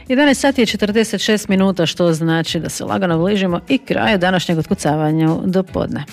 11 sati je 46 minuta, što znači da se lagano bližimo i kraju današnjeg otkucavanja do podne.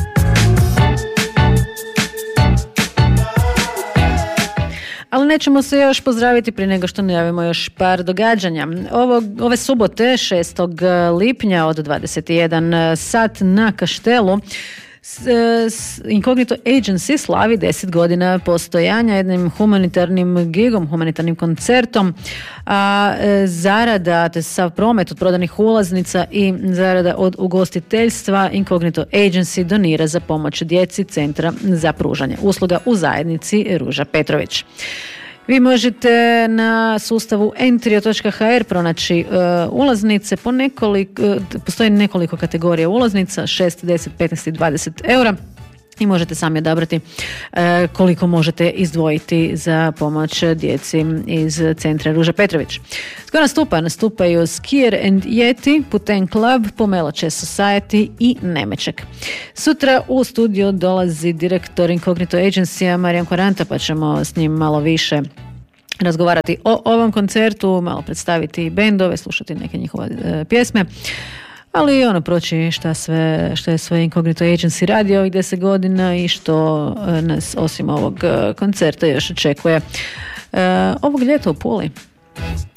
Ali nećemo se još pozdraviti prije nego što najavimo još par događanja. Ove subote, 6. lipnja od 21 sat na Kaštelu, Incognito Agency slavi 10 godina postojanja jednim humanitarnim gigom, humanitarnim koncertom, a zarada, te sav promet od prodanih ulaznica i zarada od ugostiteljstva Incognito Agency donira za pomoć djeci Centra za pružanje usluga u zajednici Ruža Petrović. Vi možete na sustavu entrio.hr pronaći ulaznice po postoji nekoliko kategorija ulaznica, 6, 10, 15 i 20 eura. I možete sami odabrati koliko možete izdvojiti za pomoć djeci iz Centra Ruža Petrović. Tko nastupaju Skier and Yeti, Puten Club, Pomelo Chess Society i Nemeček. Sutra u studio dolazi direktor Incognito Agency Marijan Koranta, pa ćemo s njim malo više razgovarati o ovom koncertu, malo predstaviti bendove, slušati neke njihove pjesme. Ali proći što je sve Incognito Agency radio ovih 10 godina i što nas osim ovog koncerta još očekuje ovog ljeta u Puli.